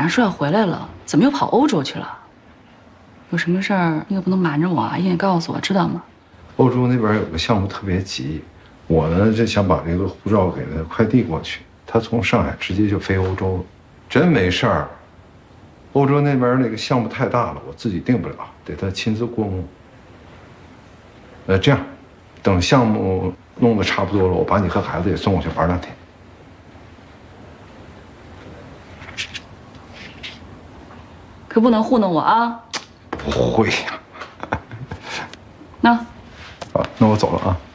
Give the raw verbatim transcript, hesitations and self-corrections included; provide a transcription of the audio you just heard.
上说要回来了，怎么又跑欧洲去了？有什么事儿你可不能瞒着我啊，一定告诉我，知道吗？ 欧洲那边有个项目特别急，我呢就想把这个护照给他快递过去，他从上海直接就飞欧洲了。真没事儿，欧洲那边那个项目太大了，我自己定不了，得他亲自过目。呃，这样，等项目弄得差不多了，我把你和孩子也送过去玩两天。 可不能糊弄我啊！ 不会呀。 那， 好，那我走了啊。